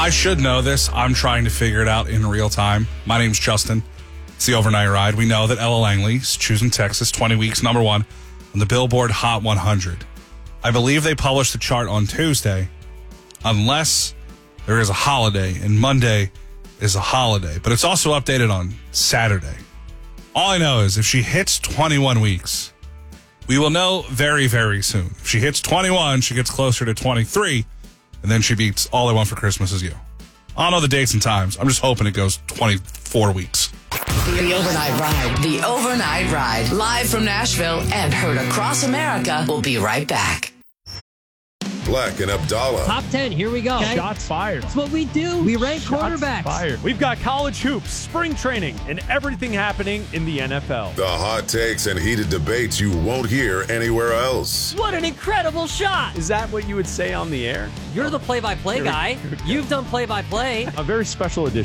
I should know this. I'm trying to figure it out in real time. My name's Justin. It's the Overnight Ride. We know that Ella Langley's choosing Texas 20 weeks, number one on the Billboard Hot 100. I believe they published the chart on Tuesday, unless there is a holiday, and Monday is a holiday. But it's also updated on Saturday. All I know is if she hits 21 weeks, we will know very, very soon. If she hits 21, she gets closer to 23, and then she beats All I Want for Christmas Is You. I don't know the dates and times. I'm just hoping it goes 24 weeks. The Overnight Ride. The Overnight Ride. Live from Nashville and heard across America. We'll be right back. Black and Abdallah. Top 10, here we go. Okay? Shots fired. That's what we do. We rank quarterbacks. Fired. We've got college hoops, spring training, and everything happening in the NFL. The hot takes and heated debates you won't hear anywhere else. What an incredible shot. Is that what you would say on the air? You're the play-by-play guy. You've done play-by-play. A very special edition.